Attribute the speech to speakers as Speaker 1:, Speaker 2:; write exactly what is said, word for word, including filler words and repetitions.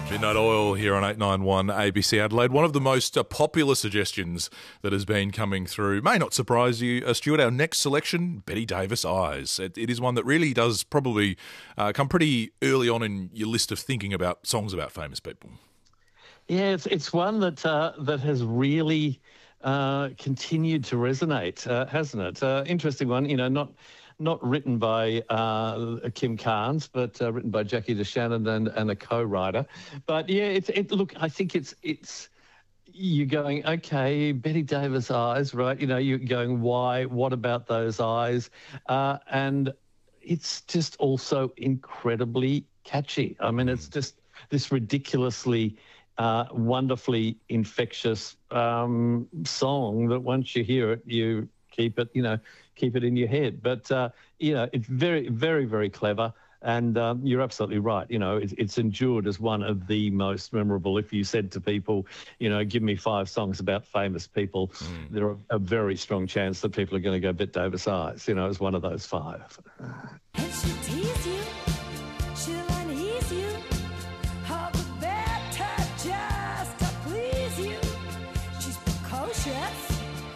Speaker 1: Midnight Oil here on eight ninety-one A B C Adelaide. One of the most uh, popular suggestions that has been coming through may not surprise you, uh, Stuart. Our next selection, Betty Davis, Eyes. It, it is one that really does probably uh, come pretty early on in your list of thinking about songs about famous people.
Speaker 2: Yeah, it's it's one that uh, that has really uh, continued to resonate, uh, hasn't it? Uh, interesting one, you know, not. Not written by uh, Kim Carnes, but uh, written by Jackie DeShannon and, and a co-writer. But yeah, it's it. Look, I think it's it's you're going, okay, Betty Davis, Eyes, right? You know, you're going, why? What about those eyes? Uh, and it's just also incredibly catchy. I mean, it's just this ridiculously, uh, wonderfully infectious um, song that once you hear it, you keep it, you know, keep it in your head. But, uh, you know, it's very, very, very clever. And um, you're absolutely right. You know, it, it's endured as one of the most memorable. If you said to people, you know, give me five songs about famous people, mm. there are a very strong chance that people are going to go Betty Davis, Eyes, you know, as one of those five.